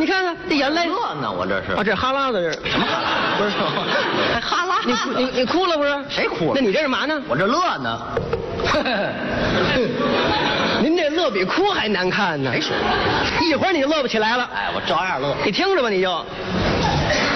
看看这眼泪。 乐呢，我这是啊，这哈喇子是什么哈喇？ 不是， 还哈喇？ 你哭了不是？ 谁哭了？ 那你这是嘛呢？ 我这乐呢。 您这乐比哭还难看呢。 谁说？ 一会儿你就乐不起来了。 哎，我照样乐。 你听着吧，你就。